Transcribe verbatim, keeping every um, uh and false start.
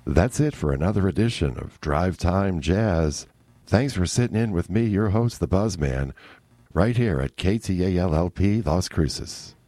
That's it for another edition of Drive Time Jazz. Thanks for sitting in with me, your host, the Buzzman, right here at K T A L L P Las Cruces.